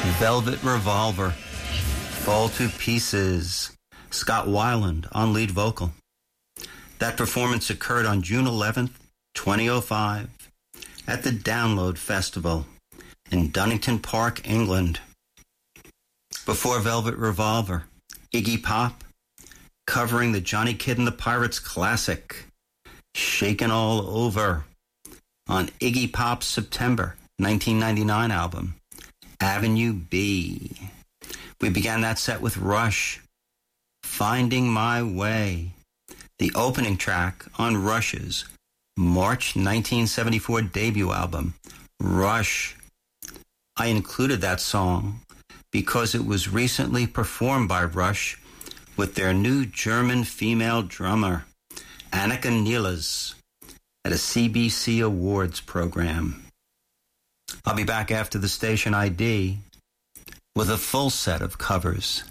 Velvet Revolver, Fall to Pieces, Scott Weiland on lead vocal. That performance occurred on June 11th, 2005, at the Download Festival in Dunnington Park, England. Before Velvet Revolver, Iggy Pop, covering the Johnny Kidd and the Pirates classic, Shakin' All Over, on Iggy Pop's September 1999 album, Avenue B. We began that set with Rush, Finding My Way, the opening track on Rush's March 1974 debut album, Rush. I included that song because it was recently performed by Rush with their new German female drummer, Annika Nielas, at a CBC Awards program. I'll be back after the station ID with a full set of covers.